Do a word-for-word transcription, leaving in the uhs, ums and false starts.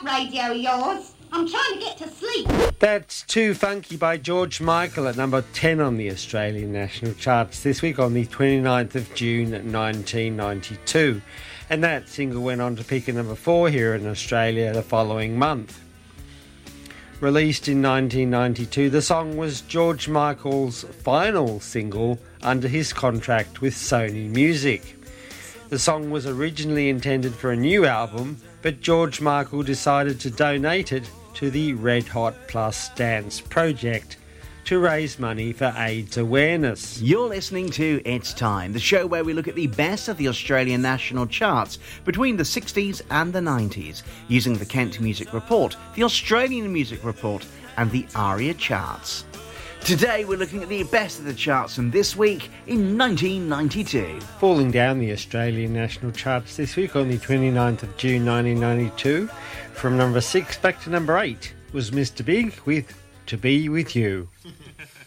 radio of yours. I'm trying to get to sleep. That's Too Funky by George Michael at number ten on the Australian national charts this week on the twenty-ninth of June nineteen ninety-two. And that single went on to peak at number four here in Australia the following month. Released in nineteen ninety-two, the song was George Michael's final single under his contract with Sony Music. The song was originally intended for a new album, but George Michael decided to donate it to the Red Hot Plus Dance Project to raise money for AIDS awareness. You're listening to It's Time, the show where we look at the best of the Australian national charts between the sixties and the nineties, using the Kent Music Report, the Australian Music Report and the ARIA charts. Today we're looking at the best of the charts from this week in nineteen ninety-two. Falling down the Australian national charts this week on the twenty-ninth of June nineteen ninety-two, from number six back to number eight was Mister Big with To Be With You.